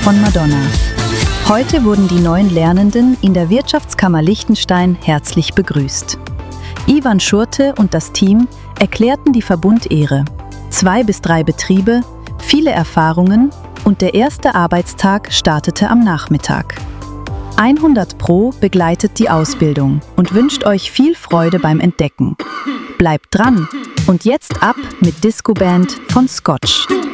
von Madonna. Heute wurden die neuen Lernenden in der Wirtschaftskammer Liechtenstein herzlich begrüßt. Ivan Schurte und das Team erklärten die Verbundehre. 2 bis 3 Betriebe, viele Erfahrungen und der erste Arbeitstag startete am Nachmittag. 100 Pro begleitet die Ausbildung und wünscht euch viel Freude beim Entdecken. Bleibt dran und jetzt ab mit Disco Band von Scotch.